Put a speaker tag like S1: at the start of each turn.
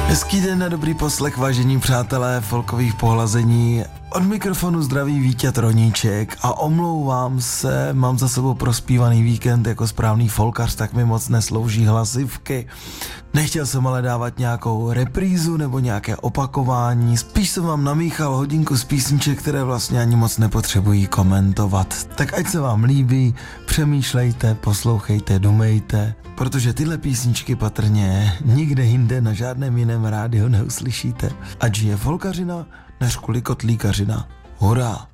S1: Hezký den a dobrý poslech, vážení přátelé folkových pohlazení. Od mikrofonu zdraví Vítět Roníček a omlouvám se, mám za sebou prospívaný víkend jako správný folkař, tak mi moc neslouží hlasivky. Nechtěl jsem ale dávat nějakou reprízu nebo nějaké opakování, spíš jsem vám namíchal hodinku z písniček, které vlastně ani moc nepotřebují komentovat. Tak ať se vám líbí, přemýšlejte, poslouchejte, dumejte, protože tyhle písničky patrně nikde jinde na žádném jiném rádiu neuslyšíte. Ať žije folkařina, než kvůli kotlíkařina. Hurá!